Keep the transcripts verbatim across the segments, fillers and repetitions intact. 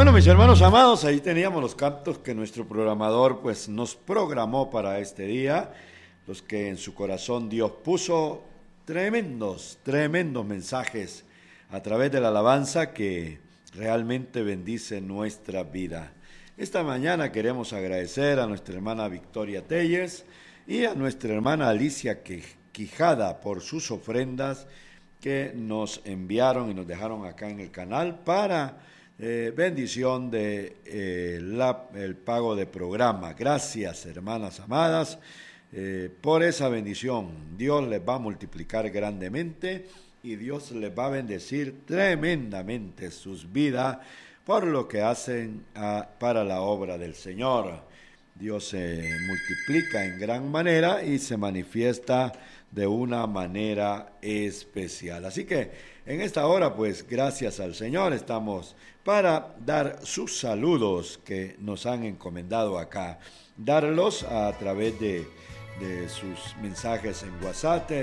Bueno, mis hermanos amados, ahí teníamos los cantos que nuestro programador pues nos programó para este día, los que en su corazón Dios puso tremendos, tremendos mensajes a través de la alabanza que realmente bendice nuestra vida. Esta mañana queremos agradecer a nuestra hermana Victoria Telles y a nuestra hermana Alicia Quijada por sus ofrendas que nos enviaron y nos dejaron acá en el canal para Eh, bendición de eh, la, el pago de programa. Gracias, hermanas amadas, eh, por esa bendición. Dios les va a multiplicar grandemente y Dios les va a bendecir tremendamente sus vidas por lo que hacen a, para la obra del Señor. Dios se multiplica en gran manera y se manifiesta de una manera especial. Así que en esta hora, pues, gracias al Señor, estamos para dar sus saludos que nos han encomendado acá, darlos a través de, de sus mensajes en WhatsApp,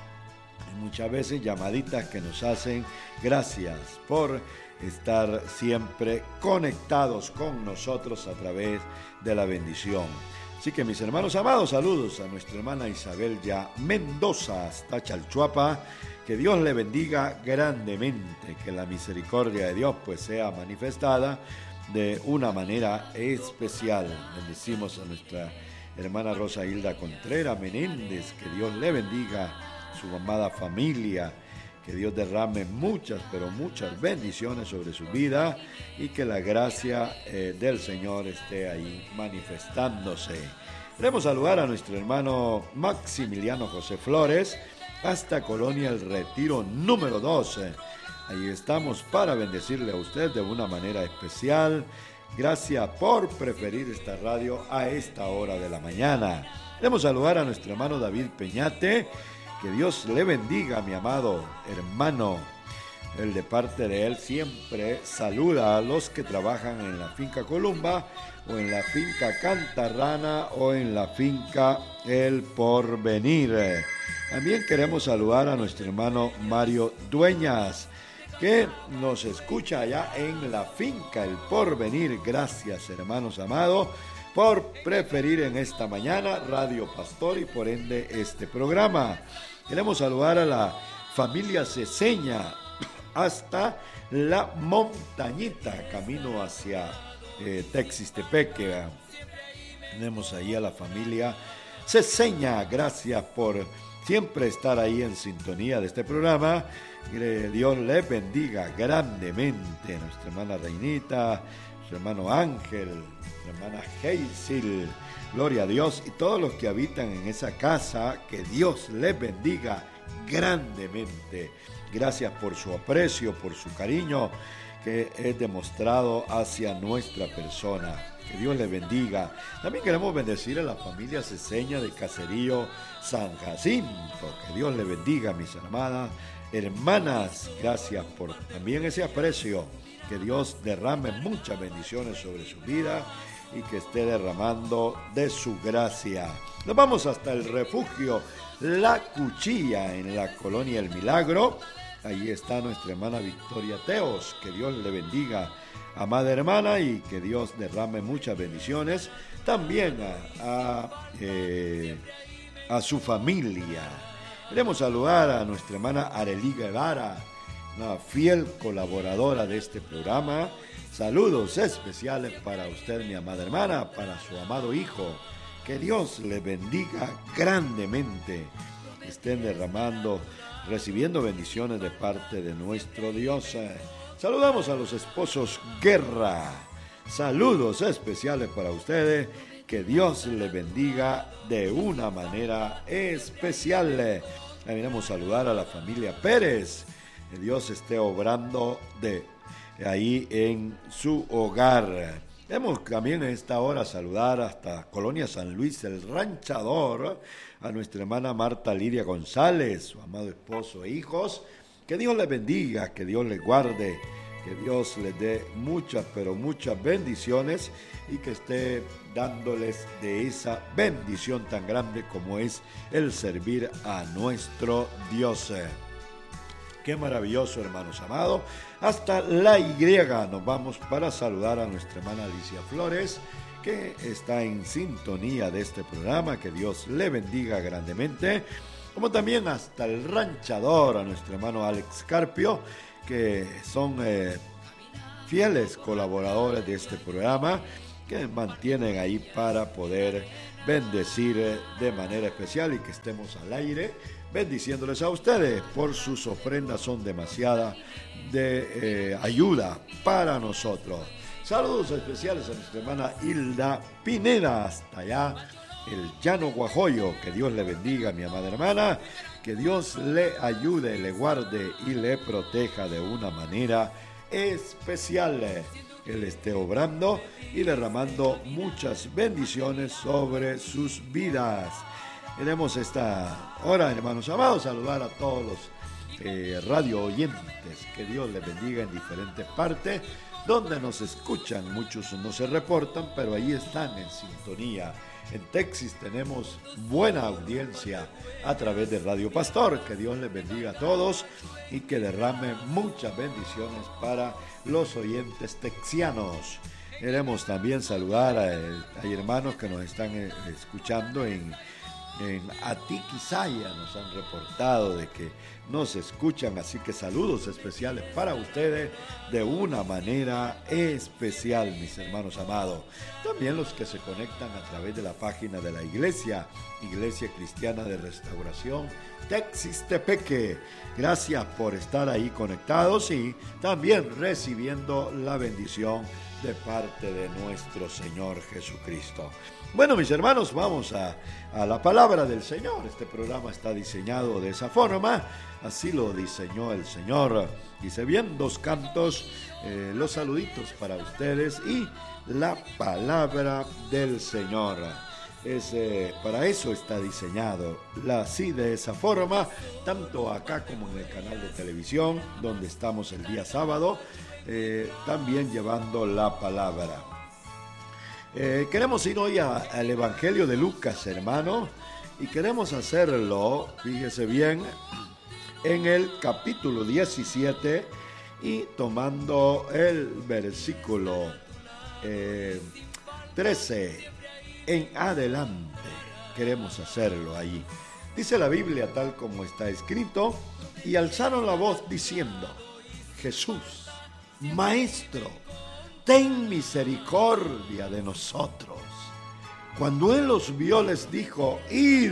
y muchas veces llamaditas que nos hacen. Gracias por estar siempre conectados con nosotros a través de la bendición. Así que mis hermanos amados, saludos a nuestra hermana Isabel ya Mendoza hasta Chalchuapa. Que Dios le bendiga grandemente, que la misericordia de Dios pues sea manifestada de una manera especial. Bendecimos a nuestra hermana Rosa Hilda Contreras Menéndez, que Dios le bendiga su amada familia, que Dios derrame muchas, pero muchas bendiciones sobre su vida y que la gracia eh, del Señor esté ahí manifestándose. Queremos saludar a nuestro hermano Maximiliano José Flores, hasta Colonia El Retiro número doce. Ahí estamos para bendecirle a usted de una manera especial. Gracias por preferir esta radio a esta hora de la mañana. Queremos saludar a nuestro hermano David Peñate. Que Dios le bendiga, mi amado hermano. Él, de parte de él, siempre saluda a los que trabajan en la finca Columba o en la finca Cantarrana o en la finca El Porvenir. También queremos saludar a nuestro hermano Mario Dueñas, que nos escucha allá en la finca El Porvenir. Gracias, hermanos amados, por preferir en esta mañana Radio Pastor y por ende este programa. Queremos saludar a la familia Ceseña hasta la Montañita, camino hacia eh, Texistepeque. Tenemos ahí a la familia Ceseña. Gracias por siempre estar ahí en sintonía de este programa. Que Dios les bendiga grandemente. Nuestra hermana Reinita, su hermano Ángel, su hermana Heisil, gloria a Dios, y todos los que habitan en esa casa, que Dios les bendiga grandemente. Gracias por su aprecio, por su cariño que es demostrado hacia nuestra persona. Que Dios les bendiga. También queremos bendecir a la familia Ceseña de Caserío San Jacinto. Que Dios les bendiga, mis hermanas, hermanas. Gracias por también ese aprecio. Que Dios derrame muchas bendiciones sobre su vida y que esté derramando de su gracia. Nos vamos hasta el refugio La Cuchilla en la colonia El Milagro. Ahí está nuestra hermana Victoria Teos. Que Dios le bendiga, amada hermana, y que Dios derrame muchas bendiciones también a, a, eh, a su familia. Queremos saludar a nuestra hermana Arely Guevara, una fiel colaboradora de este programa. Saludos especiales para usted, mi amada hermana, para su amado hijo. Que Dios le bendiga grandemente. Estén derramando, recibiendo bendiciones de parte de nuestro Dios. Saludamos a los esposos Guerra. Saludos especiales para ustedes. Que Dios les bendiga de una manera especial. Queremos saludar a la familia Pérez. Que Dios esté obrando de ahí en su hogar. Queremos también en esta hora saludar hasta Colonia San Luis, el Ranchador, a nuestra hermana Marta Lidia González, su amado esposo e hijos. Que Dios les bendiga, que Dios les guarde, que Dios les dé muchas, pero muchas bendiciones y que esté dándoles de esa bendición tan grande como es el servir a nuestro Dios. Qué maravilloso, hermanos amados. Hasta la Y nos vamos para saludar a nuestra hermana Alicia Flores, que está en sintonía de este programa. Que Dios le bendiga grandemente. Como también hasta el ranchador, a nuestro hermano Alex Carpio, que son eh, fieles colaboradores de este programa, que mantienen ahí para poder bendecir de manera especial y que estemos al aire bendiciéndoles a ustedes. Por sus ofrendas son demasiada de eh, ayuda para nosotros. Saludos especiales a nuestra hermana Hilda Pineda, hasta allá el Llano Guajoyo. Que Dios le bendiga, mi amada hermana, que Dios le ayude, le guarde y le proteja de una manera especial. Él esté obrando y derramando muchas bendiciones sobre sus vidas. Queremos esta hora, hermanos amados, saludar a todos los eh, radio oyentes. Que Dios les bendiga en diferentes partes donde nos escuchan. Muchos no se reportan, pero ahí están en sintonía. En Texas tenemos buena audiencia a través de Radio Pastor. Que Dios les bendiga a todos y que derrame muchas bendiciones para los oyentes texianos. Queremos también saludar a, a hermanos que nos están eh, escuchando en, en Atiquizaya. Nos han reportado de que nos escuchan, así que saludos especiales para ustedes de una manera especial, mis hermanos amados. También los que se conectan a través de la página de la iglesia, Iglesia Cristiana de Restauración Texistepeque. Gracias por estar ahí conectados y también recibiendo la bendición de parte de nuestro Señor Jesucristo. Bueno, mis hermanos, vamos a, a la palabra del Señor. Este programa está diseñado de esa forma, así lo diseñó el Señor. Dice bien, dos cantos, eh, los saluditos para ustedes y la palabra del Señor. Es, eh, para eso está diseñado, la, así de esa forma, tanto acá como en el canal de televisión, donde estamos el día sábado, eh, también llevando la palabra. Eh, queremos ir hoy a, al Evangelio de Lucas, hermano, y queremos hacerlo, fíjese bien, en el capítulo diecisiete y tomando el versículo eh, trece en adelante. Queremos hacerlo ahí. Dice la Biblia tal como está escrito: y alzaron la voz diciendo: Jesús, Maestro, ten misericordia de nosotros. Cuando él los vio, les dijo: id,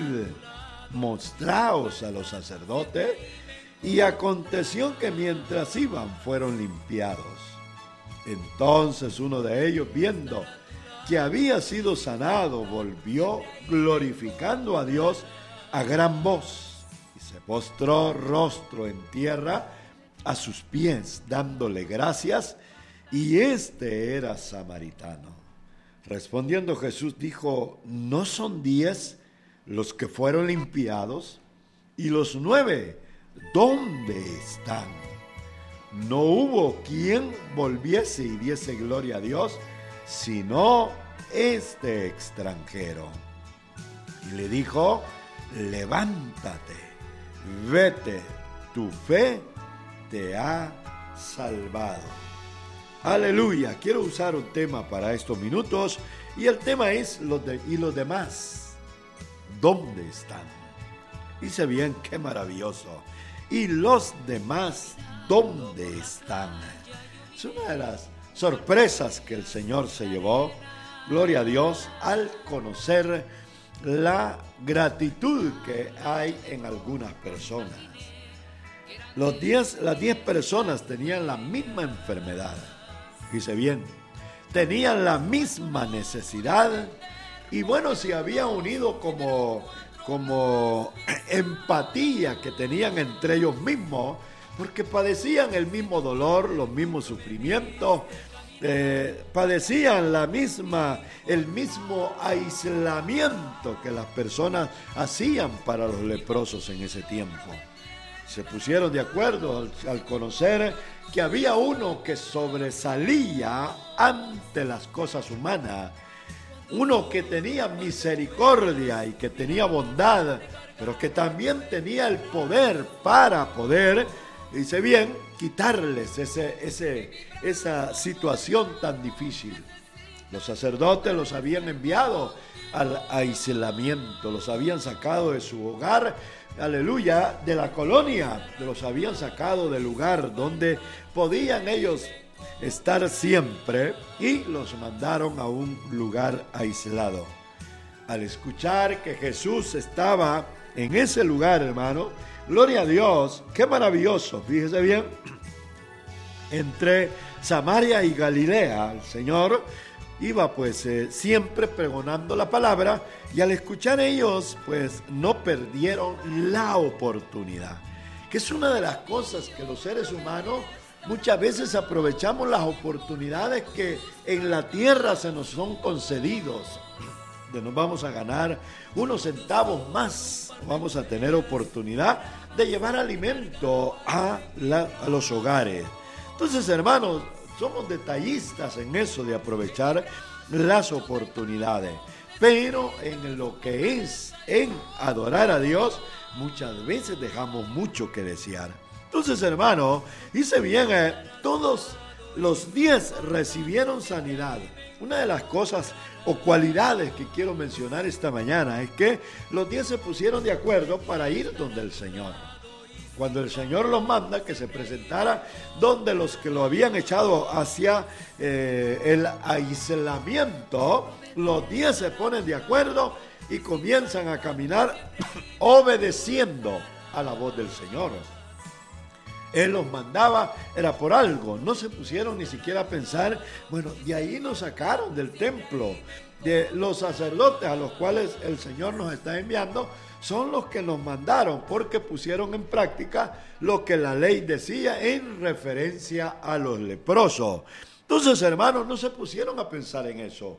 mostraos a los sacerdotes. Y aconteció que mientras iban, fueron limpiados. Entonces uno de ellos, viendo que había sido sanado, volvió glorificando a Dios a gran voz, y se postró rostro en tierra a sus pies, dándole gracias. Y este era samaritano. Respondiendo Jesús dijo: ¿no son diez los que fueron limpiados? ¿Y los nueve dónde están? No hubo quien volviese y diese gloria a Dios, sino este extranjero. Y le dijo: levántate, vete, tu fe te ha salvado. Aleluya. Quiero usar un tema para estos minutos, y el tema es los de, y los demás, ¿dónde están? Dice bien, qué maravilloso. Y los demás, ¿dónde están? Es una de las sorpresas que el Señor se llevó, gloria a Dios, al conocer la gratitud que hay en algunas personas. Los diez, las diez personas tenían la misma enfermedad, dice bien, tenían la misma necesidad, y bueno, se había unido como, como empatía que tenían entre ellos mismos, porque padecían el mismo dolor, los mismos sufrimientos, eh, padecían la misma, el mismo aislamiento que las personas hacían para los leprosos en ese tiempo. Se pusieron de acuerdo al, al conocer que había uno que sobresalía ante las cosas humanas, uno que tenía misericordia y que tenía bondad, pero que también tenía el poder para poder dice bien, quitarles ese, ese, esa situación tan difícil. Los sacerdotes los habían enviado al aislamiento, los habían sacado de su hogar, aleluya, de la colonia, los habían sacado del lugar donde podían ellos estar siempre y los mandaron a un lugar aislado. Al escuchar que Jesús estaba en ese lugar, hermano, gloria a Dios, qué maravilloso, fíjese bien, entre Samaria y Galilea, el Señor iba pues eh, siempre pregonando la palabra, y al escuchar ellos pues no perdieron la oportunidad, que es una de las cosas que los seres humanos muchas veces aprovechamos, las oportunidades que en la tierra se nos son concedidos, de nos vamos a ganar unos centavos más, vamos a tener oportunidad de llevar alimento a, la, a los hogares. Entonces, hermanos, somos detallistas en eso de aprovechar las oportunidades, pero en lo que es en adorar a Dios, muchas veces dejamos mucho que desear. Entonces, hermano, dice bien, eh, todos los diez recibieron sanidad. Una de las cosas o cualidades que quiero mencionar esta mañana es que los diez se pusieron de acuerdo para ir donde el Señor. Cuando el Señor los manda que se presentara donde los que lo habían echado hacia eh, el aislamiento, los diez se ponen de acuerdo y comienzan a caminar obedeciendo a la voz del Señor. Él los mandaba, era por algo, no se pusieron ni siquiera a pensar, bueno, de ahí nos sacaron del templo, de los sacerdotes a los cuales el Señor nos está enviando, son los que nos mandaron porque pusieron en práctica lo que la ley decía en referencia a los leprosos. Entonces, hermanos, no se pusieron a pensar en eso,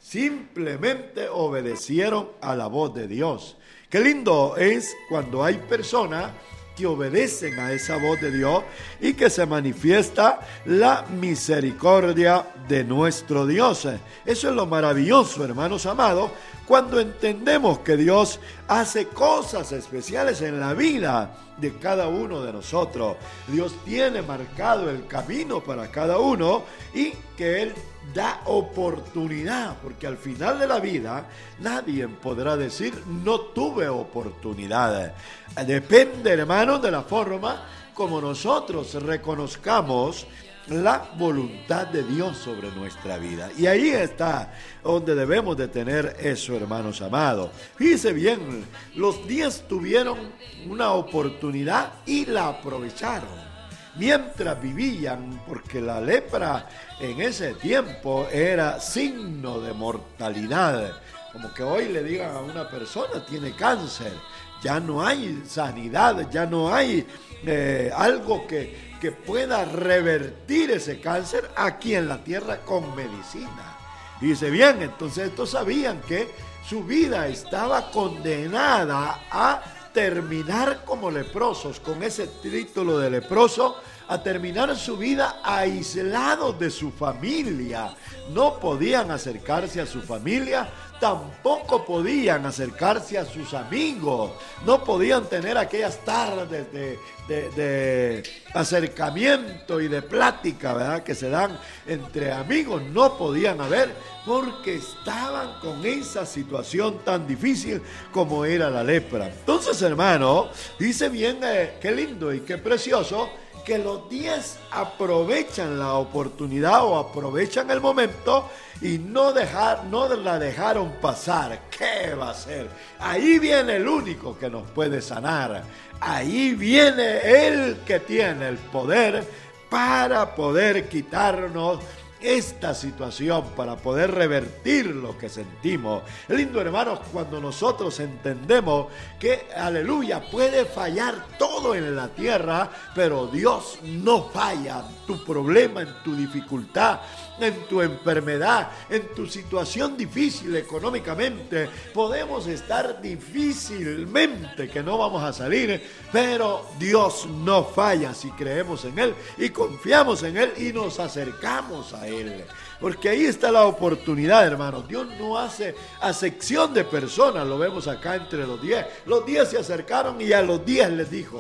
simplemente obedecieron a la voz de Dios. Qué lindo es cuando hay personas que obedecen a esa voz de Dios y que se manifiesta la misericordia de nuestro Dios. Eso es lo maravilloso, hermanos amados, cuando entendemos que Dios hace cosas especiales en la vida de cada uno de nosotros. Dios tiene marcado el camino para cada uno y que Él da oportunidad, porque al final de la vida nadie podrá decir no tuve oportunidad. Depende, hermanos, de la forma como nosotros reconozcamos la voluntad de Dios sobre nuestra vida. Y ahí está donde debemos de tener eso, hermanos amados. Fíjense bien, los diez tuvieron una oportunidad y la aprovecharon mientras vivían, porque la lepra en ese tiempo era signo de mortalidad. Como que hoy le digan a una persona tiene cáncer, ya no hay sanidad, ya no hay eh, algo que, que pueda revertir ese cáncer aquí en la tierra con medicina. Y dice bien, entonces estos sabían que su vida estaba condenada a terminar como leprosos, con ese título de leproso, a terminar su vida aislados de su familia. No podían acercarse a su familia, tampoco podían acercarse a sus amigos, no podían tener aquellas tardes de, de, de acercamiento y de plática, ¿verdad?, que se dan entre amigos, no podían haber, porque estaban con esa situación tan difícil como era la lepra. Entonces, hermano, dice bien, eh, qué lindo y qué precioso, que los diez aprovechan la oportunidad o aprovechan el momento y no, dejar, no la dejaron pasar. ¿Qué va a ser? Ahí viene el único que nos puede sanar. Ahí viene el que tiene el poder para poder quitarnos esta situación, para poder revertir lo que sentimos. Lindo, hermanos, cuando nosotros entendemos que, aleluya, puede fallar todo en la tierra, pero Dios no falla. Tu problema, en tu dificultad, en tu enfermedad, en tu situación difícil económicamente, podemos estar difícilmente que no vamos a salir, pero Dios no falla si creemos en Él y confiamos en Él y nos acercamos a Él. Porque ahí está la oportunidad, hermanos. Dios no hace acepción de personas, lo vemos acá entre los diez. Los diez se acercaron y a los diez les dijo,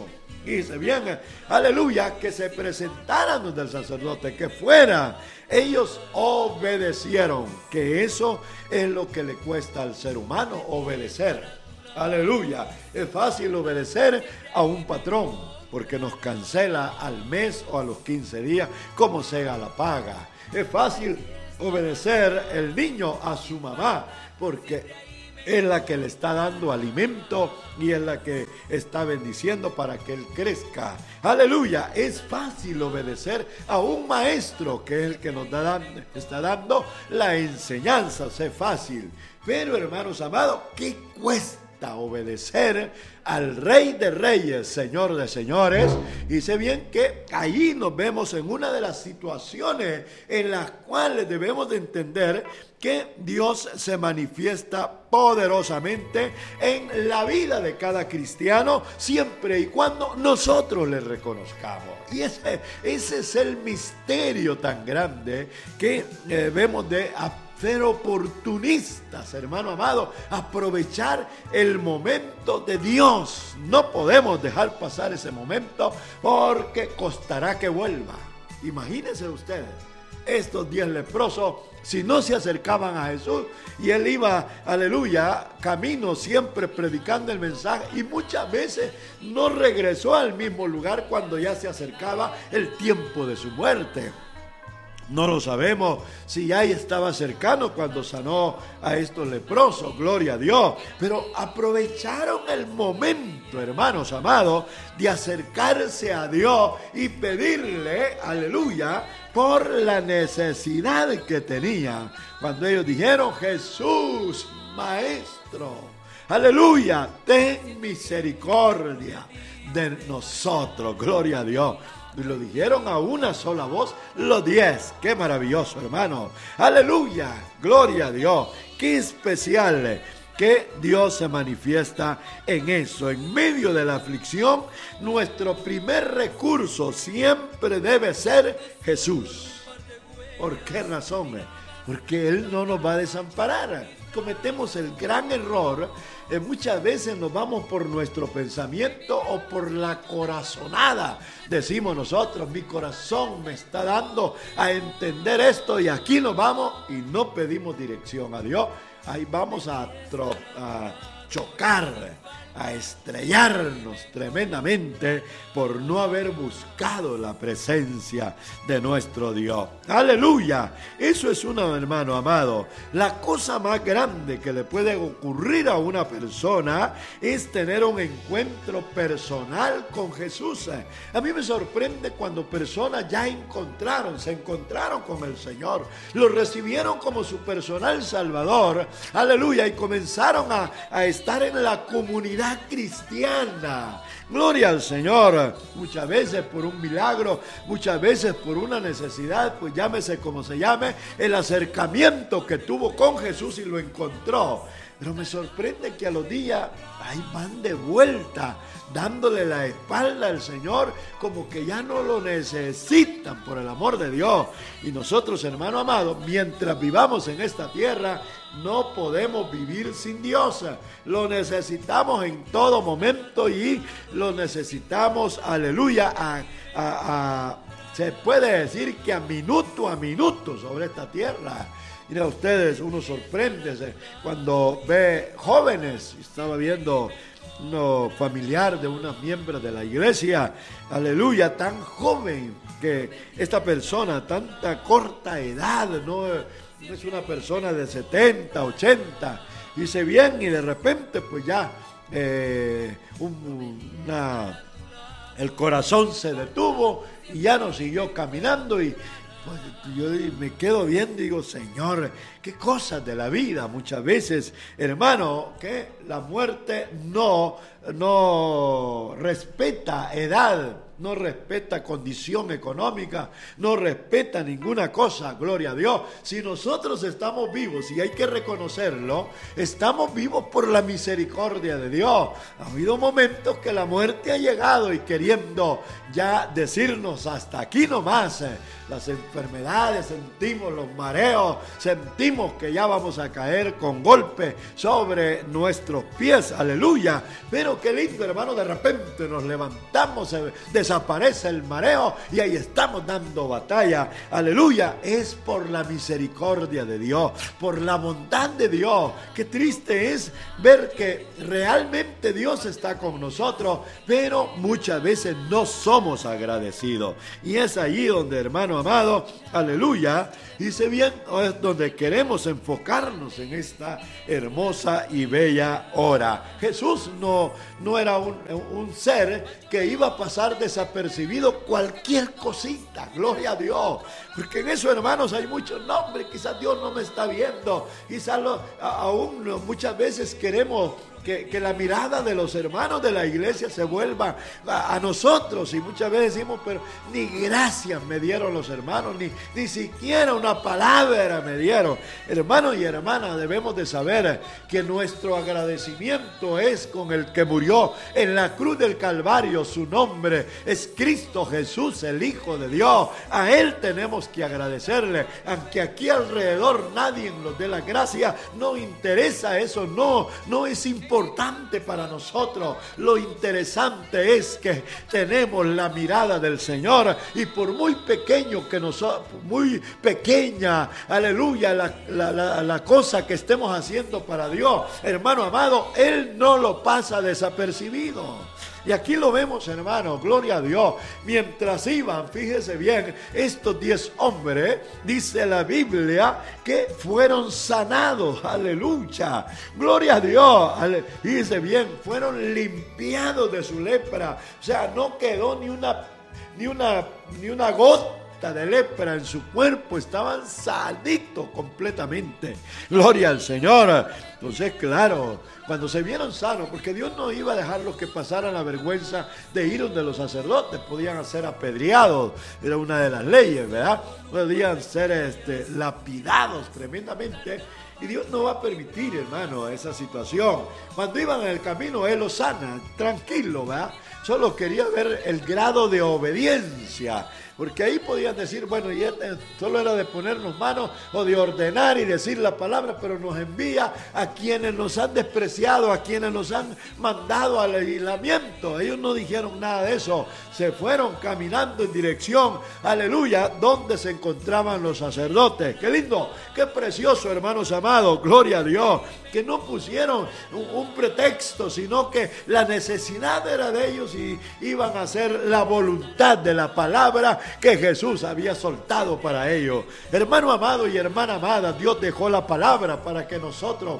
Y dice bien, aleluya, que se presentaran donde el sacerdote, que fuera. Ellos obedecieron, que eso es lo que le cuesta al ser humano, obedecer. Aleluya, es fácil obedecer a un patrón, porque nos cancela al mes o a los quince días, como sea la paga. Es fácil obedecer el niño a su mamá, porque es la que le está dando alimento y es la que está bendiciendo para que él crezca. Aleluya, es fácil obedecer a un maestro que es el que nos da, está dando la enseñanza, es fácil. Pero hermanos amados, ¿qué cuesta obedecer al Rey de Reyes, Señor de Señores? Y sé bien que ahí nos vemos en una de las situaciones en las cuales debemos de entender que Dios se manifiesta poderosamente en la vida de cada cristiano, siempre y cuando nosotros le reconozcamos. Y ese, ese es el misterio tan grande que eh, vemos de ser oportunistas, hermano amado, aprovechar el momento de Dios. No podemos dejar pasar ese momento porque costará que vuelva. Imagínense ustedes, estos diez leprosos, si no se acercaban a Jesús, y él iba, aleluya, camino siempre predicando el mensaje, y muchas veces no regresó al mismo lugar cuando ya se acercaba el tiempo de su muerte. No lo sabemos si ya estaba cercano cuando sanó a estos leprosos, gloria a Dios. Pero aprovecharon el momento, hermanos amados, de acercarse a Dios y pedirle, aleluya, por la necesidad que tenían. Cuando ellos dijeron, Jesús, Maestro, aleluya, ten misericordia de nosotros, gloria a Dios. Y lo dijeron a una sola voz los diez. Qué maravilloso, hermano. Aleluya, gloria a Dios. Qué especial que Dios se manifiesta en eso. En medio de la aflicción, nuestro primer recurso siempre debe ser Jesús. ¿Por qué razón? Porque Él no nos va a desamparar. Cometemos el gran error. Eh, muchas veces nos vamos por nuestro pensamiento o por la corazonada. Decimos nosotros, mi corazón me está dando a entender esto y aquí nos vamos y no pedimos dirección a Dios. Ahí vamos a, tro- a chocar, a estrellarnos tremendamente por no haber buscado la presencia de nuestro Dios. ¡Aleluya! Eso es una, hermano amado, la cosa más grande que le puede ocurrir a una persona es tener un encuentro personal con Jesús. A mí me sorprende cuando personas ya encontraron, se encontraron con el Señor, lo recibieron como su personal Salvador, aleluya, y comenzaron a, a estar en la comunidad cristiana. Gloria al Señor. Muchas veces por un milagro, muchas veces por una necesidad, pues llámese como se llame, el acercamiento que tuvo con Jesús y lo encontró. Pero me sorprende que a los días ahí van de vuelta, dándole la espalda al Señor, como que ya no lo necesitan, por el amor de Dios. Y nosotros, hermano amado, mientras vivamos en esta tierra, no podemos vivir sin Dios. Lo necesitamos en todo momento y lo necesitamos, aleluya, a, a, a, se puede decir que a minuto a minuto sobre esta tierra. Mira ustedes, uno sorprende cuando ve jóvenes. Estaba viendo uno familiar de unos miembros de la iglesia, aleluya, tan joven que esta persona, tanta corta edad, no, no es una persona de setenta, ochenta, dice bien, y de repente pues ya eh, un, una, el corazón se detuvo y ya no siguió caminando. Y pues yo me quedo viendo y digo, Señor, qué cosas de la vida. Muchas veces, hermano, que la muerte no, no respeta edad. no respeta condición económica, no respeta ninguna cosa, gloria a Dios. Si nosotros estamos vivos, y hay que reconocerlo, estamos vivos por la misericordia de Dios. Ha habido momentos que la muerte ha llegado y queriendo ya decirnos hasta aquí nomás, eh, las enfermedades, sentimos los mareos, sentimos que ya vamos a caer con golpe sobre nuestros pies, aleluya. Pero qué lindo, hermano, de repente nos levantamos, eh, desaparece el mareo y ahí estamos dando batalla, aleluya. Es por la misericordia de Dios, por la bondad de Dios. Qué triste es ver que realmente Dios está con nosotros, pero muchas veces no somos agradecidos. Y es allí donde, hermano amado, aleluya, dice bien, es donde queremos enfocarnos en esta hermosa y bella hora. Jesús no, no era un, un ser que iba a pasar desapercibido cualquier cosita, gloria a Dios, porque en eso, hermanos, hay muchos nombres. Quizás Dios no me está viendo, quizás lo, a, aún muchas veces queremos Que, que la mirada de los hermanos de la iglesia se vuelva a, a nosotros, y muchas veces decimos, pero ni gracias me dieron los hermanos, ni, ni siquiera una palabra me dieron. Hermanos y hermanas, debemos de saber que nuestro agradecimiento es con el que murió en la cruz del Calvario. Su nombre es Cristo Jesús, el Hijo de Dios. A Él tenemos que agradecerle, aunque aquí alrededor nadie nos dé la gracia. No interesa eso, no, no es importante importante para nosotros. Lo interesante es que tenemos la mirada del Señor, y por muy pequeño que nosotros, muy pequeña, aleluya, la, la, la, la cosa que estemos haciendo para Dios, hermano amado, Él no lo pasa desapercibido. Y aquí lo vemos, hermano, gloria a Dios. Mientras iban, fíjese bien, estos diez hombres, dice la Biblia, que fueron sanados, aleluya, gloria a Dios. Ale, dice bien, fueron limpiados de su lepra. O sea, no quedó ni una, ni una, ni una gota de lepra en su cuerpo, estaban sanitos completamente, gloria al Señor. Entonces, claro, cuando se vieron sanos, porque Dios no iba a dejarlos que pasaran la vergüenza de ir donde los sacerdotes, podían ser apedreados, era una de las leyes, ¿verdad? Podían ser este, lapidados tremendamente, y Dios no va a permitir, hermano, esa situación. Cuando iban en el camino, Él los sana, tranquilo, ¿verdad? Solo quería ver el grado de obediencia, porque ahí podían decir, bueno, y este solo era de ponernos manos o de ordenar y decir la palabra, pero nos envía a quienes nos han despreciado, a quienes nos han mandado al aislamiento. Ellos no dijeron nada de eso, se fueron caminando en dirección, aleluya, donde se encontraban los sacerdotes. Qué lindo, qué precioso, hermanos amados, gloria a Dios, que no pusieron un, un pretexto, sino que la necesidad era de ellos y iban a hacer la voluntad de la palabra que Jesús había soltado para ellos. Hermano amado y hermana amada, Dios dejó la palabra para que nosotros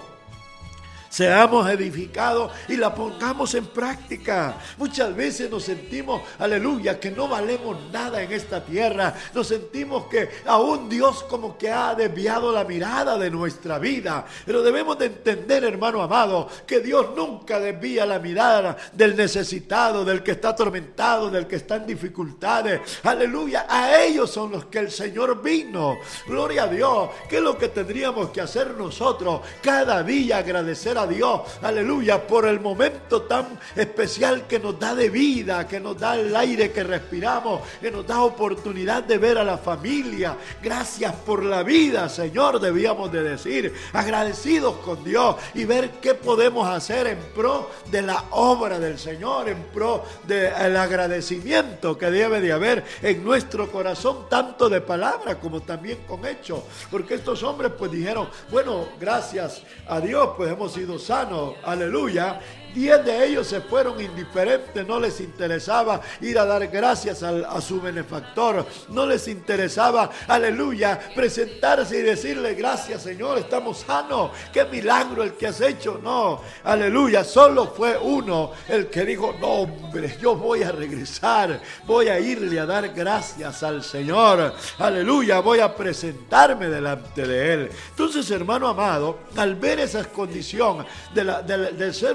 seamos edificados y la pongamos en práctica. Muchas veces nos sentimos, aleluya, que no valemos nada en esta tierra. Nos sentimos que aún Dios como que ha desviado la mirada de nuestra vida. Pero debemos de entender, hermano amado, que Dios nunca desvía la mirada del necesitado, del que está atormentado, del que está en dificultades. Aleluya, a ellos son los que el Señor vino. Gloria a Dios. ¿Qué es lo que tendríamos que hacer nosotros? Cada día agradecer a Dios, aleluya, por el momento tan especial que nos da de vida, que nos da el aire que respiramos, que nos da oportunidad de ver a la familia. Gracias por la vida, Señor, debíamos de decir, agradecidos con Dios, y ver qué podemos hacer en pro de la obra del Señor, en pro del agradecimiento que debe de haber en nuestro corazón, tanto de palabra como también con hechos, porque estos hombres pues dijeron, bueno, gracias a Dios pues hemos sido sanos, aleluya. Diez de ellos se fueron indiferentes, no les interesaba ir a dar gracias al, a su benefactor, no les interesaba, aleluya, presentarse y decirle gracias Señor, estamos sanos, qué milagro el que has hecho. No, aleluya, solo fue uno el que dijo, no hombre, yo voy a regresar, voy a irle a dar gracias al Señor, aleluya, voy a presentarme delante de Él. Entonces, hermano amado, al ver esa condición de la, de, del ser humano,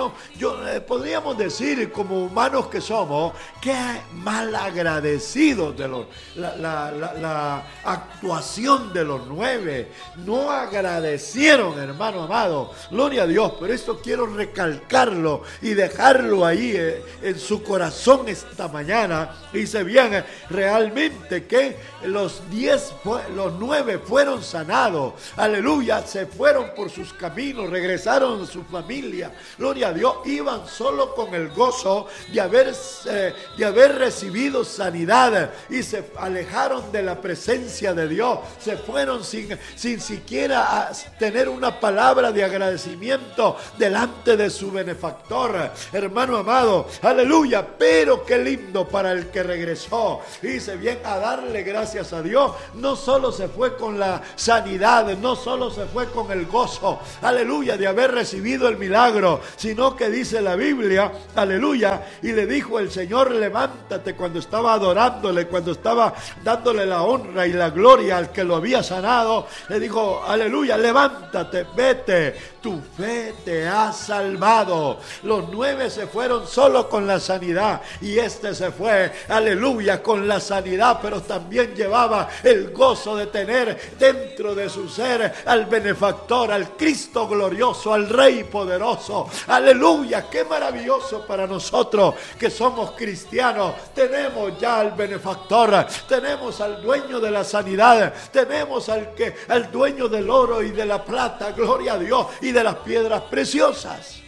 hermano, yo, eh, podríamos decir como humanos que somos, que mal agradecidos de los, la, la, la, la actuación de los nueve. No agradecieron, hermano amado, gloria a Dios, pero esto quiero recalcarlo y dejarlo ahí eh, en su corazón esta mañana. Dice bien, realmente que los diez, los nueve fueron sanados, aleluya, se fueron por sus caminos, regresaron a su familia, gloria a Dios, iban solo con el gozo de haber, eh, de haber recibido sanidad y se alejaron de la presencia de Dios, se fueron sin, sin siquiera tener una palabra de agradecimiento delante de su benefactor, hermano amado, aleluya, pero qué lindo para el que regresó, dice bien, a darle gracias a Dios. No solo se fue con la sanidad, no solo se fue con el gozo, aleluya, de haber recibido el milagro, sino que dice la Biblia, aleluya, y le dijo el Señor, levántate, cuando estaba adorándole, cuando estaba dándole la honra y la gloria al que lo había sanado, le dijo, aleluya, levántate, vete, tu fe te ha salvado. Los nueve se fueron solo con la sanidad y este se fue, aleluya, con la sanidad, pero también llevaba el gozo de tener dentro de su ser al benefactor, al Cristo glorioso, al Rey poderoso, aleluya. Qué maravilloso para nosotros que somos cristianos, tenemos ya al benefactor, tenemos al dueño de la sanidad, tenemos al que al dueño del oro y de la plata, gloria a Dios, y de las piedras preciosas.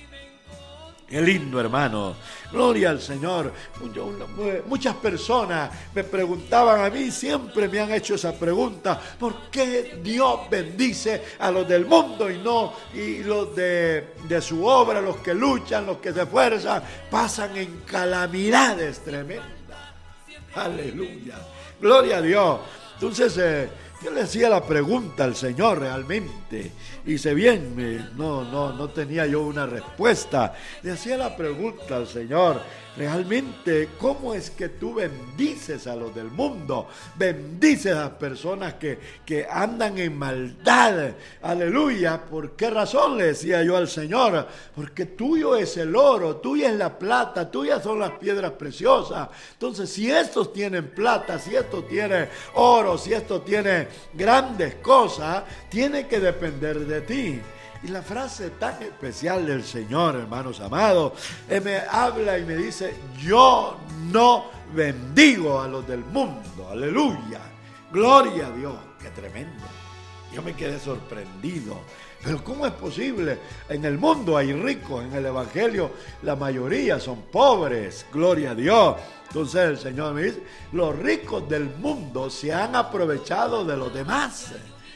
Qué lindo, hermano, gloria al Señor. Muchas personas me preguntaban a mí, siempre me han hecho esa pregunta, ¿por qué Dios bendice a los del mundo y no y los de, de su obra, los que luchan, los que se esfuerzan, pasan en calamidades tremendas? Aleluya, gloria a Dios. Entonces, eh, yo le hacía la pregunta al Señor realmente, y sé bien, me, no, no, no tenía yo una respuesta. Le hacía la pregunta al Señor, realmente, ¿cómo es que tú bendices a los del mundo? Bendices a las personas que, que andan en maldad. Aleluya. ¿Por qué razón? Le decía yo al Señor. Porque tuyo es el oro, tuya es la plata, tuyas son las piedras preciosas. Entonces, si estos tienen plata, si estos tienen oro, si estos tienen grandes cosas, tiene que depender de ti. Y la frase tan especial del Señor, hermanos amados, eh, me habla y me dice, yo no bendigo a los del mundo, aleluya, gloria a Dios. Qué tremendo, yo me quedé sorprendido. Pero ¿cómo es posible? En el mundo hay ricos, en el evangelio la mayoría son pobres, gloria a Dios. Entonces el Señor me dice, los ricos del mundo se han aprovechado de los demás.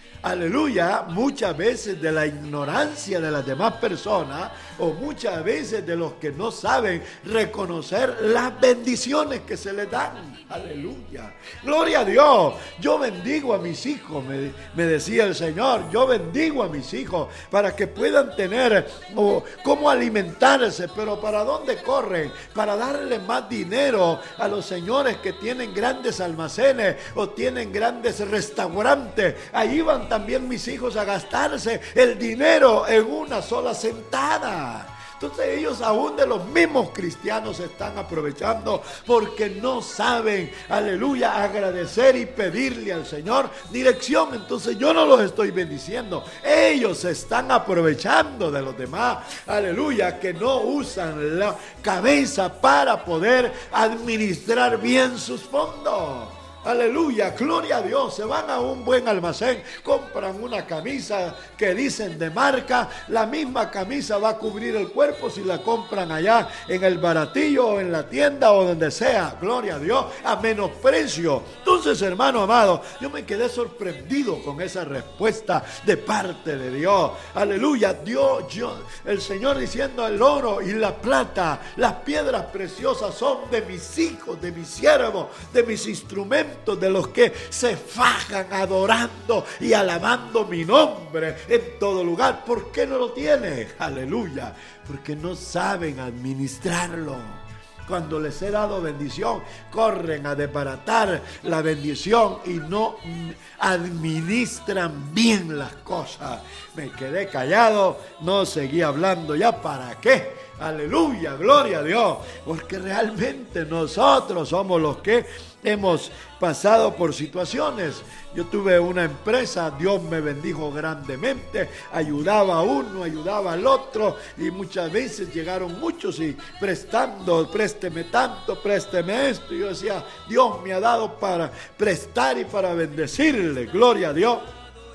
Aleluya, muchas veces de la ignorancia de las demás personas o muchas veces de los que no saben reconocer las bendiciones que se les dan. Aleluya, gloria a Dios. Yo bendigo a mis hijos, me, me decía el Señor, yo bendigo a mis hijos para que puedan tener o, cómo alimentarse, pero ¿para dónde corren? Para darle más dinero a los señores que tienen grandes almacenes o tienen grandes restaurantes. Ahí van también mis hijos a gastarse el dinero en una sola sentada. Entonces ellos aún de los mismos cristianos se están aprovechando porque no saben, aleluya, agradecer y pedirle al Señor dirección. Entonces yo no los estoy bendiciendo, ellos se están aprovechando de los demás, aleluya, que no usan la cabeza para poder administrar bien sus fondos. Aleluya, gloria a Dios. Se van a un buen almacén, compran una camisa que dicen de marca, la misma camisa va a cubrir el cuerpo si la compran allá en el baratillo o en la tienda o donde sea, gloria a Dios, a menos precio. Entonces, hermano amado, yo me quedé sorprendido con esa respuesta de parte de Dios. Aleluya, Dios, yo, el Señor diciendo, el oro y la plata, las piedras preciosas son de mis hijos, de mis siervos, de mis instrumentos, de los que se fajan adorando y alabando mi nombre en todo lugar. ¿Por qué no lo tienen? Aleluya, porque no saben administrarlo. Cuando les he dado bendición, corren a desbaratar la bendición y no administran bien las cosas. Me quedé callado, no seguí hablando. ¿Ya para qué? Aleluya, gloria a Dios, porque realmente nosotros somos los que hemos pasado por situaciones. Yo tuve una empresa, Dios me bendijo grandemente, ayudaba a uno, ayudaba al otro, y muchas veces llegaron muchos y prestando, présteme tanto, présteme esto, y yo decía, Dios me ha dado para prestar y para bendecirle, gloria a Dios.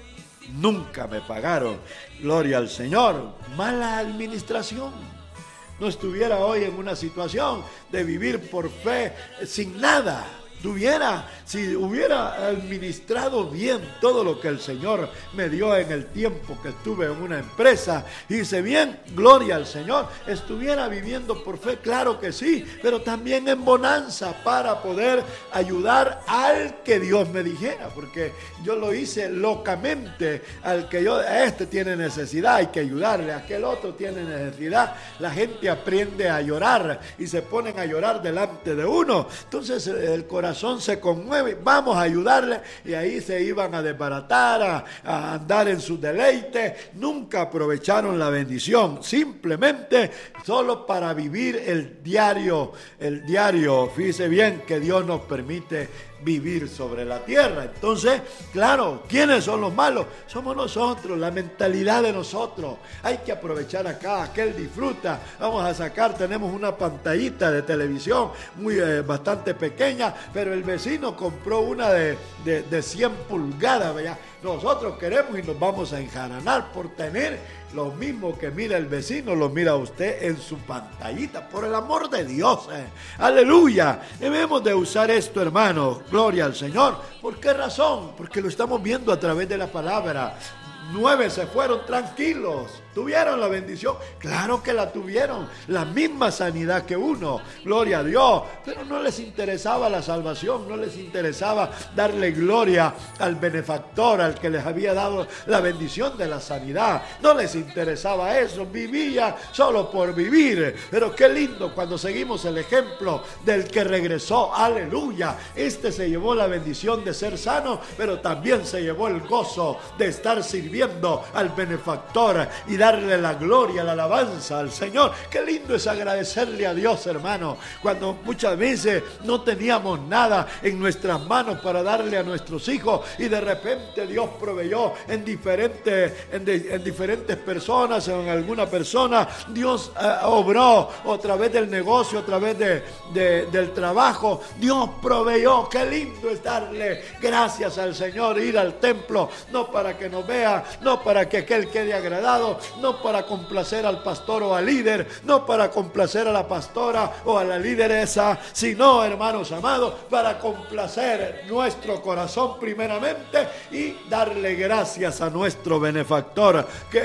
Nunca me pagaron, gloria al Señor. Mala administración. No estuviera hoy en una situación de vivir por fe sin nada. Tuviera, si hubiera administrado bien todo lo que el Señor me dio en el tiempo que estuve en una empresa, hice bien, gloria al Señor, estuviera viviendo por fe, claro que sí, pero también en bonanza para poder ayudar al que Dios me dijera, porque yo lo hice locamente, al que yo, este tiene necesidad, hay que ayudarle, aquel otro tiene necesidad, la gente aprende a llorar y se ponen a llorar delante de uno, entonces el corazón se conmueve, vamos a ayudarle, y ahí se iban a desbaratar, a, a andar en su deleite, nunca aprovecharon la bendición, simplemente solo para vivir el diario, el diario, fíjese bien que Dios nos permite vivir sobre la tierra. Entonces, claro, ¿quiénes son los malos? Somos nosotros, la mentalidad de nosotros. Hay que aprovechar acá, aquel disfruta. Vamos a sacar, tenemos una pantallita de televisión muy eh, bastante pequeña, pero el vecino compró una de, de, de cien pulgadas, ¿verdad? Nosotros queremos y nos vamos a enjaranar por tener lo mismo que mira el vecino, lo mira usted en su pantallita, por el amor de Dios, eh. Aleluya. Debemos de usar esto, hermano, gloria al Señor. ¿Por qué razón? Porque lo estamos viendo a través de la palabra. Nueve se fueron tranquilos, tuvieron la bendición, claro que la tuvieron, la misma sanidad que uno, gloria a Dios, pero no les interesaba la salvación, no les interesaba darle gloria al benefactor, al que les había dado la bendición de la sanidad, no les interesaba eso, vivía solo por vivir. Pero qué lindo cuando seguimos el ejemplo del que regresó, aleluya, este se llevó la bendición de ser sano, pero también se llevó el gozo de estar sirviendo al benefactor y darle la gloria, la alabanza al Señor. Qué lindo es agradecerle a Dios, hermano, cuando muchas veces no teníamos nada en nuestras manos para darle a nuestros hijos, y de repente Dios proveyó en diferentes, en, de, en diferentes personas, en alguna persona, Dios eh, obró a través del negocio, a través de, de, del trabajo, Dios proveyó. Qué lindo es darle gracias al Señor, ir al templo, no para que nos vea, no para que aquel quede agradado, no para complacer al pastor o al líder, no para complacer a la pastora o a la lideresa, sino, hermanos amados, para complacer nuestro corazón primeramente y darle gracias a nuestro benefactor, que,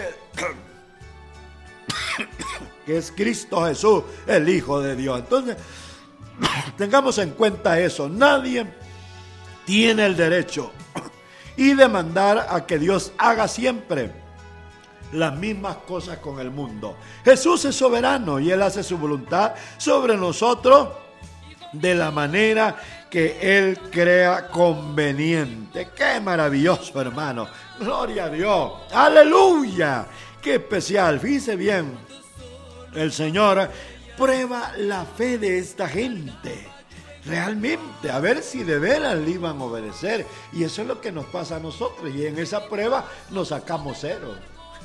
que es Cristo Jesús, el Hijo de Dios. Entonces, tengamos en cuenta eso. Nadie tiene el derecho y demandar a que Dios haga siempre las mismas cosas con el mundo. Jesús es soberano y Él hace su voluntad sobre nosotros de la manera que Él crea conveniente. ¡Qué maravilloso, hermano! ¡Gloria a Dios! ¡Aleluya! ¡Qué especial! Fíjese bien, el Señor prueba la fe de esta gente. Realmente, a ver si de veras le iban a obedecer. Y eso es lo que nos pasa a nosotros. Y en esa prueba nos sacamos cero.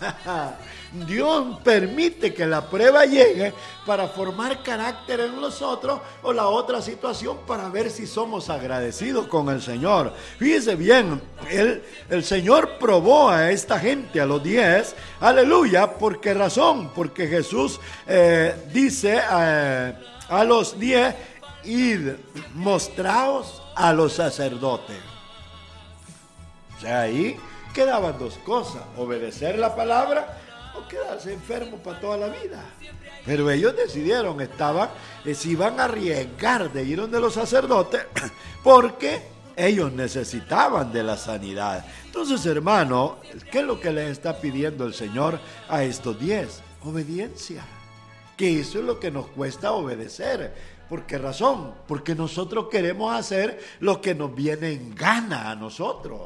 Dios permite que la prueba llegue para formar carácter en nosotros, o la otra situación para ver si somos agradecidos con el Señor. Fíjese bien, el, el Señor probó a esta gente, a los diez, aleluya. ¿Por qué razón? Porque Jesús eh, dice eh, a los diez: id, mostraos a los sacerdotes. O sea, ahí quedaban dos cosas: obedecer la palabra o quedarse enfermo para toda la vida. Pero ellos decidieron, estaban, eh, si iban a arriesgar de ir donde los sacerdotes, porque ellos necesitaban de la sanidad. Entonces, hermano, ¿qué es lo que les está pidiendo el Señor a estos diez? Obediencia. Que eso es lo que nos cuesta obedecer. ¿Por qué razón? Porque nosotros queremos hacer lo que nos viene en gana a nosotros.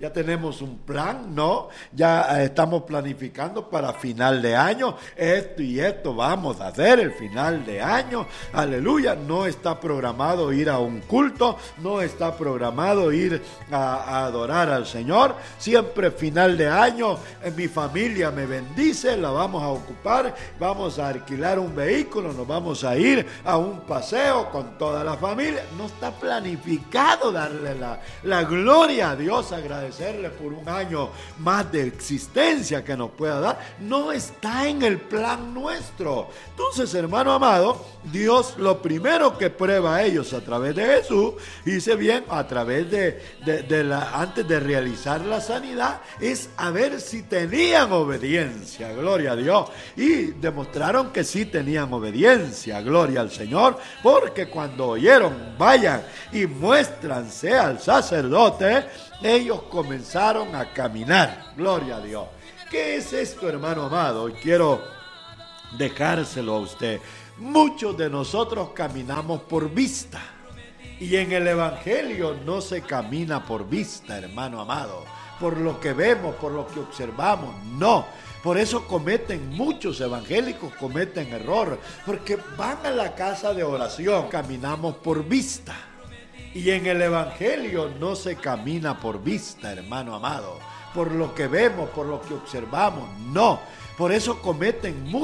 ya tenemos un plan, ¿no? Ya eh, estamos planificando para final de año, esto y esto vamos a hacer el final de año, aleluya. No está programado ir a un culto, no está programado ir a, a adorar al Señor. Siempre final de año, eh, mi familia me bendice, la vamos a ocupar, vamos a alquilar un vehículo, nos vamos a ir a un paseo con toda la familia. No está planificado darle la, la gloria a Dios, agradecerle por un año más de existencia que nos pueda dar. No está en el plan nuestro. Entonces, hermano amado, Dios lo primero que prueba a ellos a través de Jesús, dice bien, a través de, de, de la, antes de realizar la sanidad, es a ver si tenían obediencia, gloria a Dios. Y demostraron que sí tenían obediencia, gloria al Señor, porque cuando oyeron, vayan y muéstranse al sacerdote, ellos comenzaron a caminar, gloria a Dios. ¿Qué es esto, hermano amado? Y quiero dejárselo a usted. Muchos de nosotros caminamos por vista, y en el Evangelio no se camina por vista, hermano amado, por lo que vemos, por lo que observamos, no. Por eso cometen, muchos evangélicos cometen error, porque van a la casa de oración, caminamos por vista. Y en el Evangelio no se camina por vista, hermano amado, por lo que vemos, por lo que observamos, no. Por eso cometen muchos